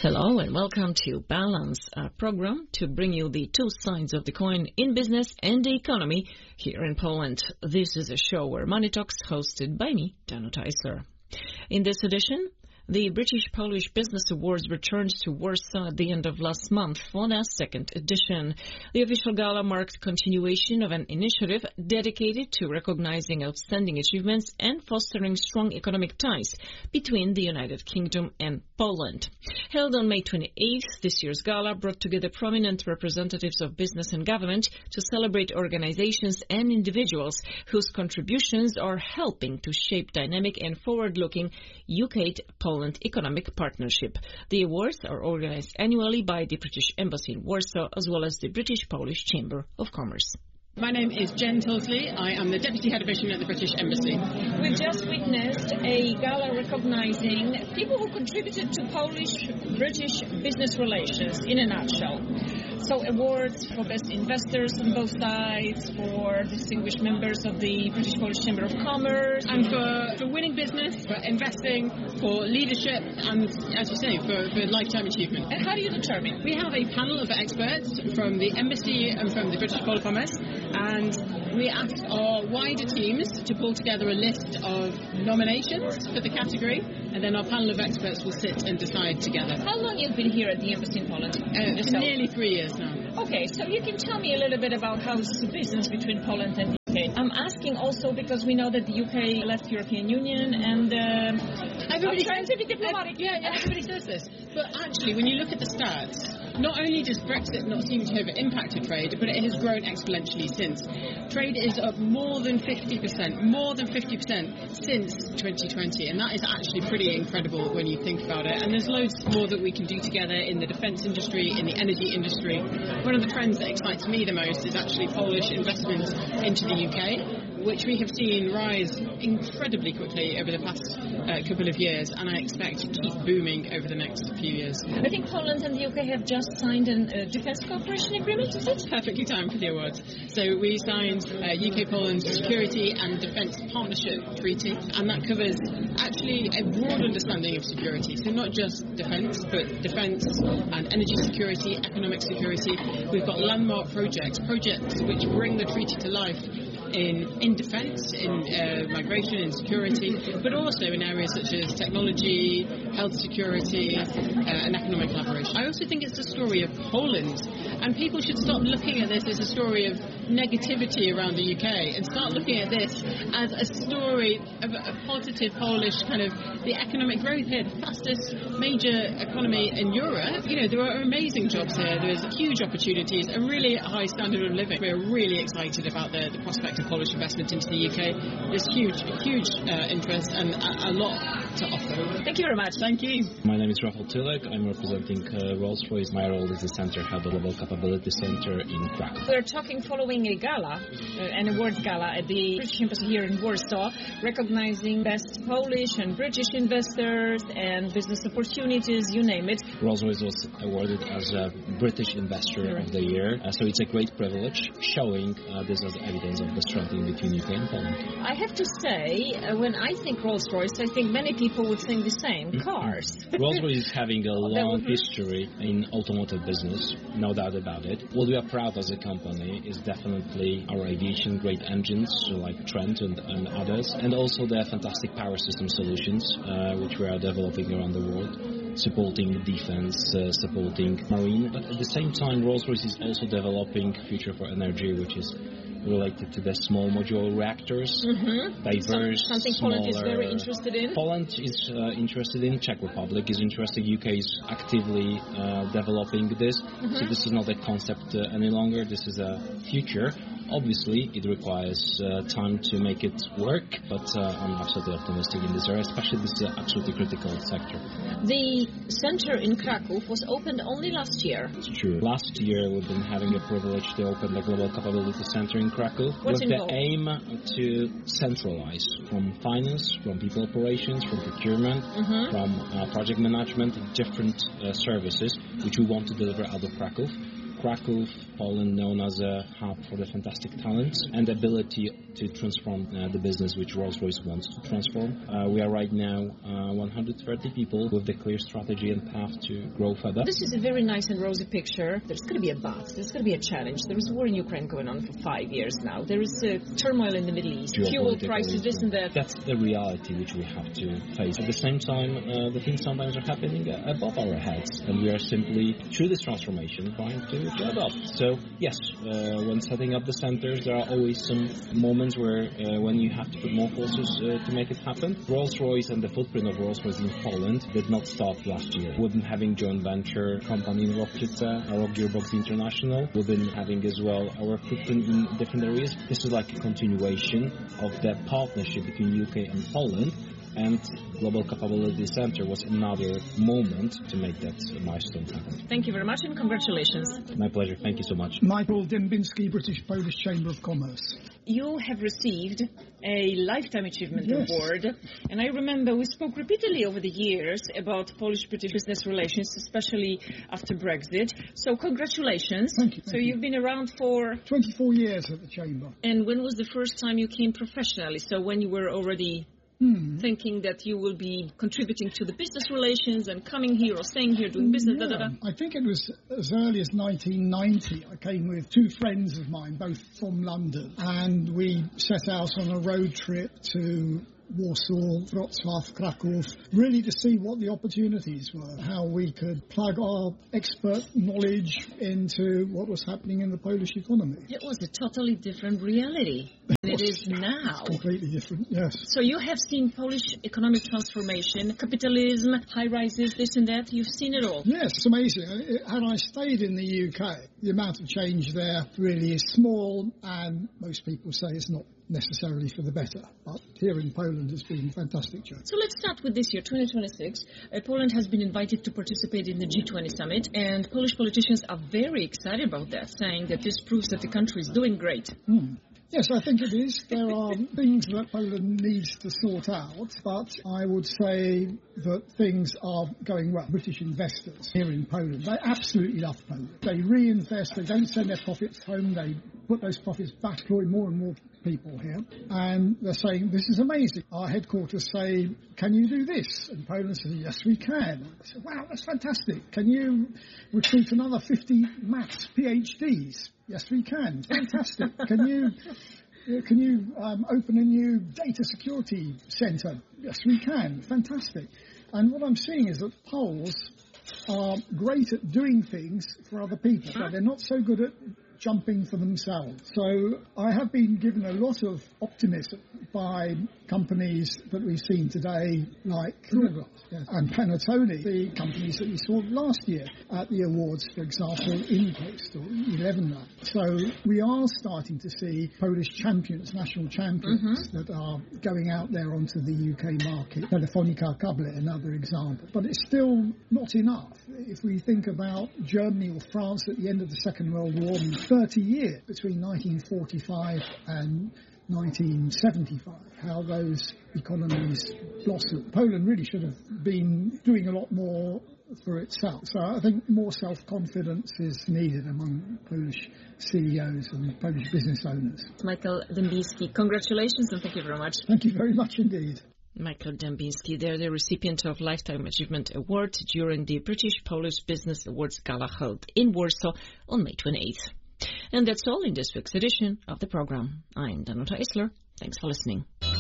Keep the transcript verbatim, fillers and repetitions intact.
Hello and welcome to Balance, a program to bring you the two sides of the coin in business and the economy here in Poland. This is a show where Money Talks, hosted by me, Danuta Eisler. In this edition, the British-Polish Business Awards returned to Warsaw at the end of last month for their second edition. The official gala marked continuation of an initiative dedicated to recognizing outstanding achievements and fostering strong economic ties between the United Kingdom and Poland. Held on May twenty-eighth, this year's gala brought together prominent representatives of business and government to celebrate organizations and individuals whose contributions are helping to shape dynamic and forward-looking U K-Poland economic partnership. The awards are organized annually by the British Embassy in Warsaw as well as the British-Polish Chamber of Commerce. My name is Jen Tilsley. I am the Deputy Head of Mission at the British Embassy. We've just witnessed a gala recognizing people who contributed to Polish-British business relations in a nutshell. So awards for best investors on both sides, for distinguished members of the British-Polish Chamber of Commerce. And for, for winning business, for investing, for leadership, and, as you say, for, for lifetime achievement. And how do you determine? We have a panel of experts from the Embassy and from the British Polish Commerce, and we asked our wider teams to pull together a list of nominations for the category, and then our panel of experts will sit and decide together. How long have you been here at the Embassy in Poland? Uh, it's nearly three years now. Okay, so you can tell me a little bit about how's the business between Poland and U K. I'm asking also because we know that the U K left the European Union and uh, everybody I'm trying to be diplomatic. Yeah, yeah, everybody says this. But actually, when you look at the stats, not only does Brexit not seem to have impacted trade, but it has grown exponentially since. Trade is up more than fifty percent, more than fifty percent since twenty twenty, and that is actually pretty incredible when you think about it. And there's loads more that we can do together in the defence industry, in the energy industry. One of the trends that excites me the most is actually Polish investment into the U K, which we have seen rise incredibly quickly over the past uh, couple of years, and I expect to keep booming over the next few years. I think Poland and the U K have just signed a uh, defence cooperation agreement, is it? Perfectly timed for the awards. So we signed a U K-Poland Security and Defence Partnership Treaty, and that covers actually a broad understanding of security. So not just defence, but defence and energy security, economic security. We've got landmark projects, projects which bring the treaty to life in, in defence, in uh, migration and security, but also in areas such as technology, health security, uh, and economic collaboration. I also think it's a story of Poland, and people should stop looking at this as a story of negativity around the U K and start looking at this as a story of a positive Polish kind of the economic growth here, the fastest major economy in Europe. You know, there are amazing jobs here, there's huge opportunities, a really high standard of living. We're really excited about the, the prospect of Polish investment into the U K. There's huge, huge uh, interest and a, a lot to offer. Thank you very much. Thank you. My name is Rafał Tylek. I'm representing uh, Rolls-Royce. My role is the Center Head of Global Capability Center in Krakow. We're talking following a gala, uh, an awards gala at the British Embassy here in Warsaw, recognizing best Polish and British investors and business opportunities, you name it. Rolls-Royce was awarded as a British Investor of the Year, uh, so it's a great privilege, showing uh, this as evidence of the strengthening between U K and Poland. I have to say, uh, when I think Rolls-Royce, I think many people would think the same. Cars. Rolls-Royce is having a long history in automotive business, no doubt about it. What we are proud as a company is definitely our aviation great engines like Trent and, and others, and also the fantastic power system solutions uh, which we are developing around the world, supporting defense, uh, supporting marine. But at the same time, Rolls-Royce is also developing future for energy, which is related to the small modular reactors, mm-hmm. diverse, Some, something smaller. Poland is very interested in. Poland is uh, interested in, Czech Republic is interested, U K is actively uh, developing this. Mm-hmm. So this is not a concept uh, any longer, this is a future. Obviously, it requires uh, time to make it work, but uh, I'm absolutely optimistic in this area, especially this is an absolutely critical sector. The center in Krakow was opened only last year. It's true. Last year, we've been having a privilege to open the Global Capability Center in Krakow What's with involved? the aim to centralize from finance, from people operations, from procurement, mm-hmm. from uh, project management, different uh, services which we want to deliver out of Krakow. Kraków, Poland, known as a hub for the fantastic talent and ability to transform uh, the business which Rolls-Royce wants to transform. Uh, we are right now uh, one hundred thirty people with the clear strategy and path to grow further. This is a very nice and rosy picture. There's going to be a but. There's going to be a challenge. There is war in Ukraine going on for five years now. There is uh, turmoil in the Middle East, fuel prices, this and that. That's the reality which we have to face. At the same time, uh, the things sometimes are happening above our heads, and we are simply, through this transformation, trying to, to adopt. So, yes, uh, when setting up the centers, there are always some moments where uh, when you have to put more forces uh, to make it happen. Rolls-Royce and the footprint of Rolls-Royce in Poland did not start last year. We've been having joint venture company in Rochkice, Rock Gearbox International. We've been having as well our footprint in different areas. This is like a continuation of the partnership between U K and Poland. And Global Capability Center was another moment to make that milestone happen. Thank you very much and congratulations. My pleasure. Thank you so much. Michael Dębiński, British Polish Chamber of Commerce. You have received a Lifetime Achievement yes. Award, and I remember we spoke repeatedly over the years about Polish-British business relations, especially after Brexit. So congratulations. Thank you. Thank so you. You've been around for... twenty-four years at the Chamber. And when was the first time you came professionally? So when you were already... Hmm. thinking that you will be contributing to the business relations and coming here or staying here doing business, yeah. da, da, da. I think it was as early as nineteen ninety. I came with two friends of mine, both from London, and we set out on a road trip to Warsaw, Wrocław, Kraków, really to see what the opportunities were, how we could plug our expert knowledge into what was happening in the Polish economy. It was a totally different reality than it is now. It's completely different, yes. So you have seen Polish economic transformation, capitalism, high rises, this and that. You've seen it all. Yes, it's amazing. Had I stayed in the U K, the amount of change there really is small, and most people say it's not necessarily for the better, but here in Poland it's been fantastic change. So let's start with this year, twenty twenty-six. Uh, Poland has been invited to participate in the G twenty summit, and Polish politicians are very excited about that, saying that this proves that the country is doing great. Hmm. Yes, I think it is. There are things that Poland needs to sort out, but I would say that things are going well. British investors here in Poland, they absolutely love Poland. They reinvest, they don't send their profits home, they put those profits back, employ more and more people here, and they're saying, this is amazing. Our headquarters say, can you do this? And Poland says, yes, we can. I said, wow, that's fantastic. Can you recruit another fifty maths PhDs? Yes, we can. Fantastic. Can you can you um, open a new data security centre? Yes, we can. Fantastic. And what I'm seeing is that Poles are great at doing things for other people, but they're not so good at jumping for themselves. So I have been given a lot of optimism by companies that we've seen today, like Kruger yes, and Panattoni, the companies that we saw last year at the awards, for example, InPost or eleven lab. So we are starting to see Polish champions, national champions, mm-hmm. that are going out there onto the U K market. Telefonica Cable, another example. But it's still not enough. If we think about Germany or France at the end of the Second World War, thirty years between nineteen forty-five and nineteen seventy-five, how those economies blossomed. Poland really should have been doing a lot more for itself. So I think more self-confidence is needed among Polish C E Os and Polish business owners. Michael Dębiński, congratulations and thank you very much. Thank you very much indeed. Michael Dębiński, they're the recipient of Lifetime Achievement Award during the British Polish Business Awards Gala held in Warsaw on May twenty-eighth. And that's all in this week's edition of the program. I'm Danuta Isler. Thanks for listening.